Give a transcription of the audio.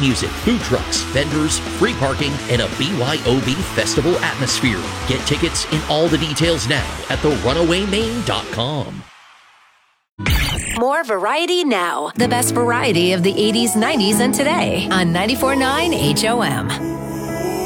music, food trucks, vendors, free parking, and a BYOB festival atmosphere. Get tickets and all the details now at therunawaymain.com. More variety now. The best variety of the 80s, 90s, and today on 94.9 HOM.